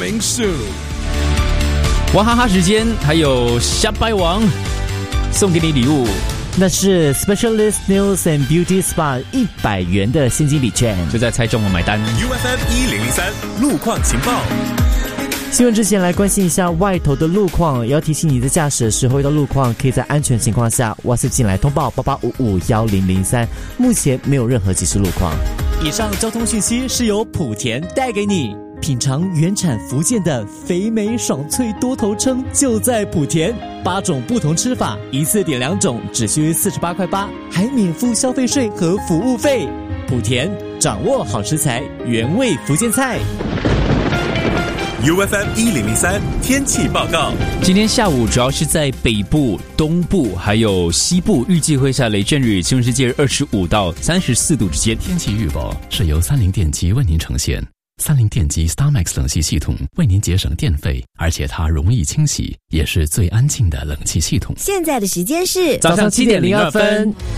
coming soon。 娃哈哈时间，还有下拜王送给你礼物， 那是 Specialist Nails and Beauty Spa 100元的现金礼券， 就在猜中我买单。 UFM 1003路况情报。 新闻之前来关心一下外头的路况，也要提醒你在驾驶的时候遇到路况，可以在安全情况下 WhatsApp 进来通报88551003，目前没有任何即时路况。以上交通讯息是由莆田带给你。品尝原产福建的肥美爽脆多头称，就在莆田，8种不同吃法，一次点2种，只需48块8，还免付消费税和服务费。莆田掌握好食材，原味福建菜。 UFM 1003天气报告。 今天下午主要是在北部、东部还有西部预计会下雷阵雨，气温是介于25到34度之间。 天气预报是由三菱电机为您呈现。三菱电机 StarMax 冷气系统为您节省电费，而且它容易清洗，也是最安静的冷气系统。 现在的时间是早上7点02分。